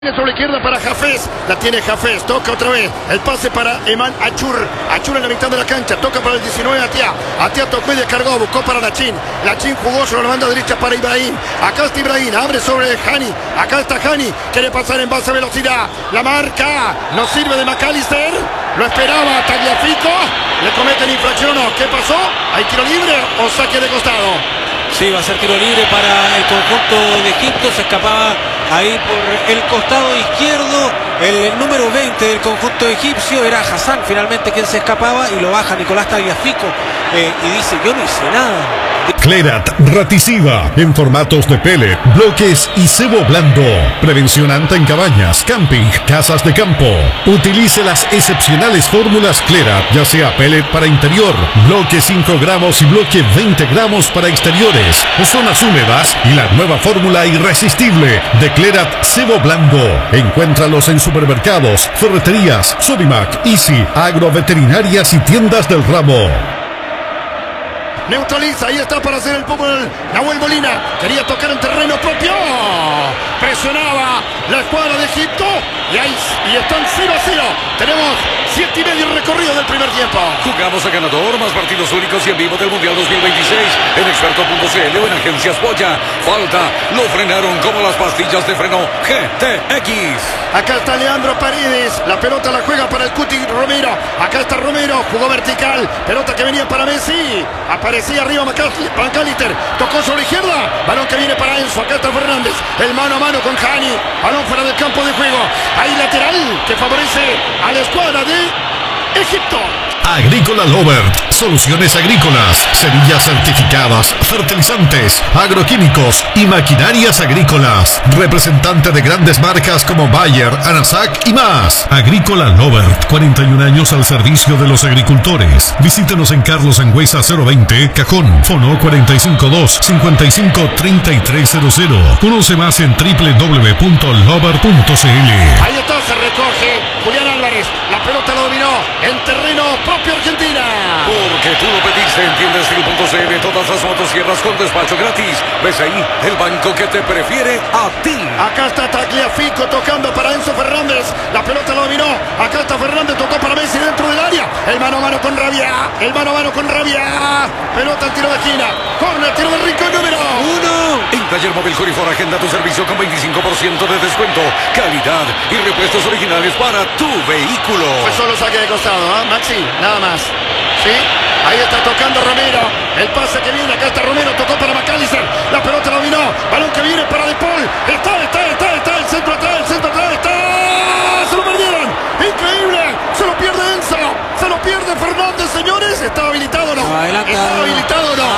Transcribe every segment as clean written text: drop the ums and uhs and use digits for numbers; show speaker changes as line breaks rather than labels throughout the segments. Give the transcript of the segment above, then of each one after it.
Sobre la izquierda para Hafez, la tiene Hafez, toca otra vez, el pase para Eman Achur, Achur en la mitad de la cancha, toca para el 19 Atia, Atia tocó y descargó, buscó para Lachin jugó sobre la banda derecha para Ibrahim, acá está Ibrahim, abre sobre Hani, acá está Hani, quiere pasar en base a velocidad, la marca, no sirve de McAllister, lo esperaba Tagliafico, le cometen infracción, ¿qué pasó? ¿Hay tiro libre o saque de costado?
Sí, va a ser tiro libre para el conjunto de Egipto. Se escapaba ahí por el costado izquierdo el número 20 del conjunto egipcio. Era Hassan finalmente quien se escapaba y lo baja Nicolás Tagliafico y dice: yo no hice nada.
Clerat Ratisiva en formatos de pellet, bloques y cebo blando. Prevención anta en cabañas, camping, casas de campo. Utilice las excepcionales fórmulas Clerat, ya sea pellet para interior, bloque 5 gramos y bloque 20 gramos para exteriores, zonas húmedas y la nueva fórmula irresistible de Clerat cebo blando. Encuéntralos en supermercados, ferreterías, Sodimac, Easy, agroveterinarias y tiendas del ramo.
Neutraliza, ahí está para hacer el fútbol Nahuel Molina, quería tocar en terreno propio, presionaba la escuadra de Egipto y están 0-0, tenemos 7,5 recorrido del primer tiempo.
Jugamos a ganador, más partidos únicos y en vivo del Mundial 2026 en experto.cl o en Agencias Boya. Falta, lo frenaron como las pastillas de freno GTX.
Acá está Leandro Paredes, la pelota la juega para el Cuti Romero, acá está Romero, jugó vertical, pelota que venía para Messi, aparecía arriba McAllister, tocó sobre la izquierda, balón que viene para Enzo, acá está Fernández, el mano a mano con Hani, balón fuera del campo de juego, ahí lateral que favorece a la escuadra de Egipto.
Agrícola Lovert, soluciones agrícolas, semillas certificadas, fertilizantes, agroquímicos y maquinarias agrícolas. Representante de grandes marcas como Bayer, Anasac y más. Agrícola Lovert, 41 años al servicio de los agricultores. Visítenos en Carlos Angüesa 020, Cajón, Fono 452-553300. Conoce más en www.lovert.cl.
Ahí está, se recoge Julián Álvarez, la pelota lo dominó en terreno propio Argentina.
Porque tú lo pediste en tiendastil.cl, todas las motosierras con despacho gratis. ¿Ves ahí el banco que te prefiere a ti?
Acá está Tagliafico tocando para Enzo Fernández, la pelota lo dominó, acá está Fernández, tocó para Messi dentro del área, el mano a mano con Rabia, pelota al tiro de esquina, corner, tiro de rincón número 1.
En Taller Móvil Corifor agenda tu servicio con 25% de descuento, calidad y repuestos originales para tu vehículo.
Pues solo saque de costado, Maxi, nada más. ¿Sí? Ahí está tocando Romero, el pase que viene, acá está Romero, tocó para McAllister, la pelota lo dominó, balón que viene para De Paul, está, el centro atrás, está, se lo perdieron, increíble, se lo pierde Enzo, se lo pierde Fernández, señores, ¿estaba habilitado o no?
¿Estaba habilitado o no?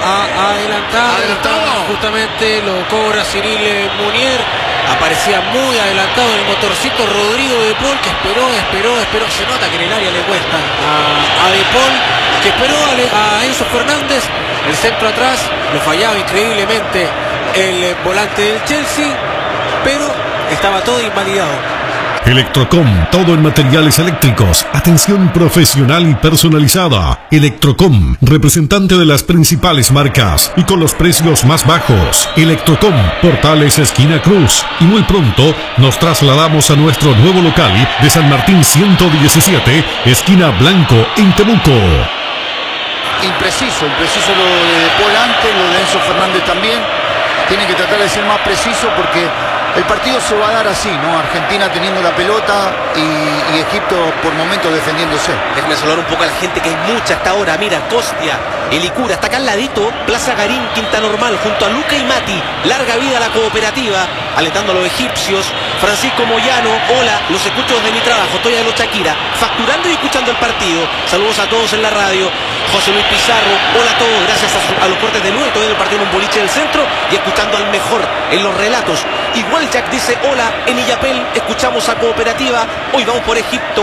Adelantado, justamente lo cobra Cyril Munier. Aparecía muy adelantado en el motorcito Rodrigo De Paul, que esperó, se nota que en el área le cuesta a De Paul, que esperó a Enzo Fernández, el centro atrás, lo fallaba increíblemente el volante del Chelsea, pero estaba todo invalidado.
Electrocom, todo en materiales eléctricos, atención profesional y personalizada. Electrocom, representante de las principales marcas y con los precios más bajos. Electrocom, Portales esquina Cruz. Y muy pronto nos trasladamos a nuestro nuevo local de San Martín 117, esquina Blanco, en Temuco.
Impreciso lo de Paul antes, lo de Enzo Fernández también. Tiene que tratar de ser más preciso porque el partido se va a dar así, ¿no? Argentina teniendo la pelota y Egipto por momentos defendiéndose.
Déjame saludar un poco a la gente, que hay mucha hasta ahora. Mira, Costia, Elicura, está acá al ladito, Plaza Garín, Quinta Normal, junto a Luca y Mati. Larga vida a la cooperativa, alentando a los egipcios. Francisco Moyano, hola, los escucho desde mi trabajo, estoy a los Shakira, facturando y escuchando el partido. Saludos a todos en la radio. José Luis Pizarro, hola a todos, gracias a los cortes de luz, estoy en el partido en un boliche del centro y escuchando al mejor en los relatos. Igual Jack dice, hola, en Illapel escuchamos a Cooperativa, hoy vamos por Egipto.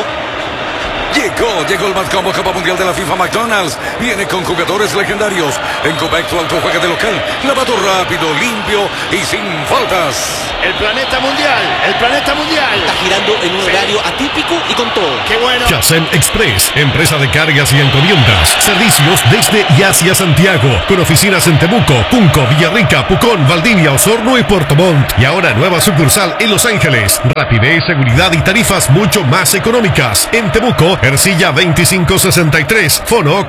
Llegó el más combo Copa Mundial de la FIFA McDonald's. Viene con jugadores legendarios. En Covecto Alto juega de local. Lavado rápido, limpio y sin faltas.
El planeta mundial.
Está girando bailando en un horario atípico y con todo.
¡Qué bueno!
Casem Express, empresa de cargas y encomiendas. Servicios desde y hacia Santiago, con oficinas en Temuco, Cunco, Villarrica, Pucón, Valdivia, Osorno y Puerto Montt. Y ahora nueva sucursal en Los Ángeles. Rapidez, seguridad y tarifas mucho más económicas. En Temuco, Ercilla 2563, fono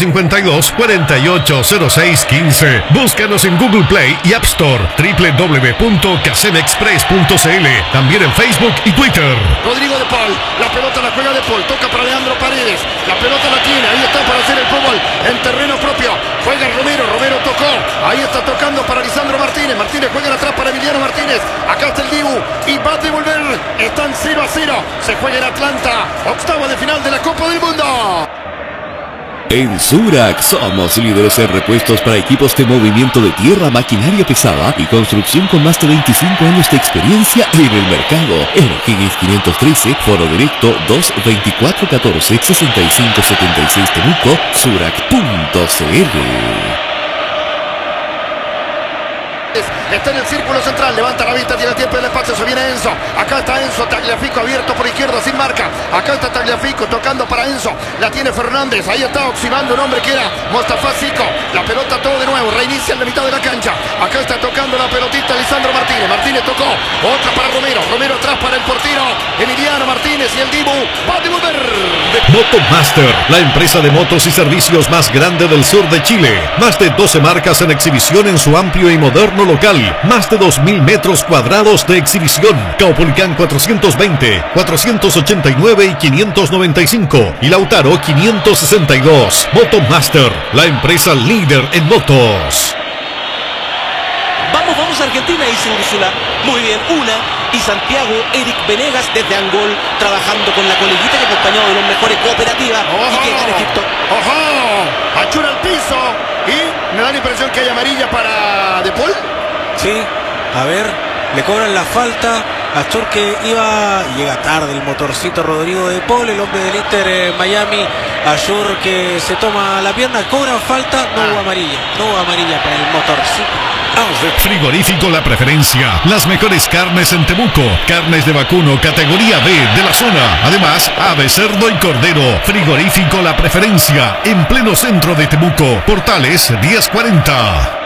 452-480615. Búscanos en Google Play y App Store, www.casemexpress.cl. También en Facebook y Twitter.
Rodrigo de Paul, la pelota la juega de Paul, toca para Leandro Paredes, la pelota la tiene, ahí está para hacer el fútbol en terreno propio, juega Romero, Romero tocó, ahí está tocando para Lisandro Martínez, Martínez juega atrás para Emiliano Martínez, acá está el Dibu y va a devolver, están 0-0, se juega en Atlanta, octavo de final de la Copa del Mundo.
En Surac somos líderes en repuestos para equipos de movimiento de tierra, maquinaria pesada y construcción con más de 25 años de experiencia en el mercado. En O'Higgins 513, foro directo 224-14-6576 Temuco, surac.cl.
Está en el círculo central, levanta la vista, tiene tiempo del espacio, se viene Enzo. Acá está Enzo, Tagliafico abierto por izquierda sin marca. Acá está Tagliafico tocando para Enzo. La tiene Fernández, ahí está oximando un hombre que era Mostafa Zico. La pelota todo de nuevo, reinicia en la mitad de la cancha. Acá está tocando la pelotita Lisandro Martínez. Martínez tocó, otra para Romero. Romero atrás para el portero Emiliano Martínez y el Dibu va a devolver.
Motomaster, la empresa de motos y servicios más grande del sur de Chile. Más de 12 marcas en exhibición en su amplio y moderno local. Más de 2.000 metros cuadrados de exhibición. Caupolicán 420, 489 y 595. Y Lautaro 562. Motomaster, la empresa líder en motos.
Vamos Argentina, dice Úrsula. Muy bien, una. Y Santiago, Eric Venegas desde Angol, trabajando con la coleguita que acompañado de los mejores cooperativas. Y que gana Egipto.
¡Ojo! Achura al piso. Y me da la impresión que hay amarilla para De Paul.
Sí, a ver, le cobran la falta. Achur que llega tarde el motorcito Rodrigo de Paul, el hombre del Inter Miami. Achur que se toma la pierna, cobran falta, no hubo amarilla para el motorcito.
Frigorífico La Preferencia, las mejores carnes en Temuco, carnes de vacuno categoría B de la zona, además ave, cerdo y cordero. Frigorífico La Preferencia, en pleno centro de Temuco, Portales 1040.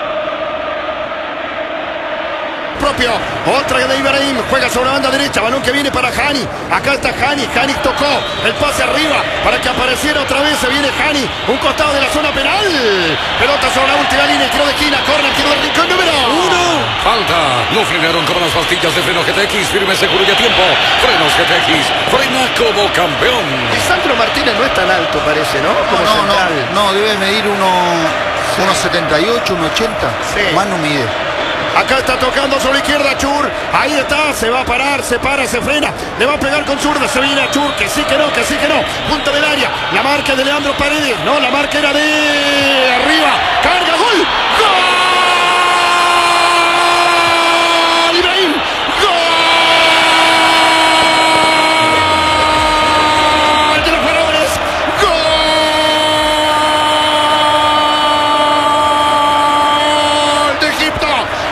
Propio, otra de Ibrahim, juega sobre la banda derecha, balón que viene para Hani, acá está Hani tocó, el pase arriba para que apareciera otra vez, se viene Hani, un costado de la zona penal, pelota sobre la última línea, tiro de esquina, corner, tiro del rincón número 1.
Falta, lo frenaron como las pastillas de freno GTX, firme, seguro y a tiempo. Frenos GTX, frena como campeón.
Lisandro Martínez no es tan alto parece, ¿no? Como central.
No, debe medir 1,78, 1,80,
Sí.
más no mide.
Acá está tocando sobre la izquierda Achur. Ahí está, se va a parar, se para, se frena. Le va a pegar con zurda, se viene Achur, que sí que no. Punta del área. La marca de Leandro Paredes. No, la marca era de arriba. Carga, gol. ¡Gol! Ibrahim. ¡Gol! De los varones. ¡Gol! De Egipto.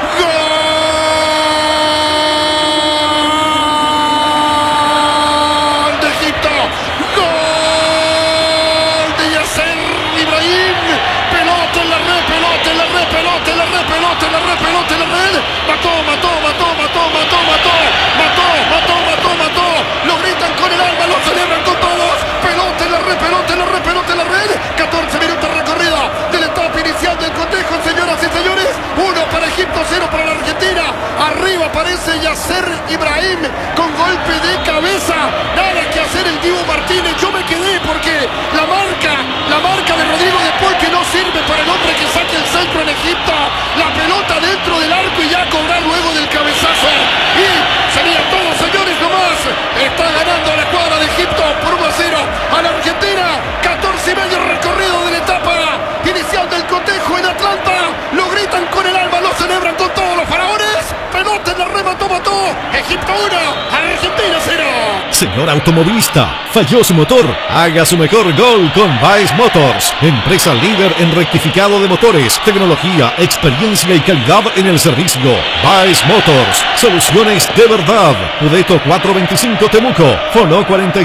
Mató. Lo gritan con el alma, lo celebran con todos. Pelota en la red. 14 minutos recorrido de la etapa inicial del cotejo, señoras y señores. 1 para Egipto, 0 para la Argentina. Arriba aparece Yasser Ibrahim con golpe de cabeza. Nada que hacer el Dibu Martínez. Yo me quedé porque la marca de Rodrigo de Paul que no sirve para el hombre que saque el centro en Egipto. La pelota dentro del arco y ya cobrar luego del cabezazo. Y sería todo, señores, nomás. Está ganando la cuadra de Egipto por 1-0 a la Argentina. 14 y medio recorrido de la etapa inicial del cotejo en Atlanta. Lo gritan con el alma, lo celebran con todos los faraones. Pelota en la red, mató. Egipto 1, Argentina 0.
Señor automovilista, falló su motor. Haga su mejor gol con Baez Motors, empresa líder en rectificado de motores, tecnología, experiencia y calidad en el servicio. Baez Motors, soluciones de verdad. Udeto 425 Temuco, Fono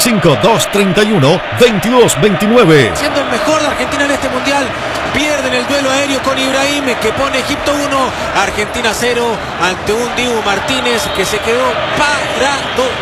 45-231-2229.
Siendo el mejor de Argentina en este mundial, pierden el duelo aéreo con Ibrahim, que pone Egipto 1, Argentina 0, ante un Dibu Martínez que se quedó parado.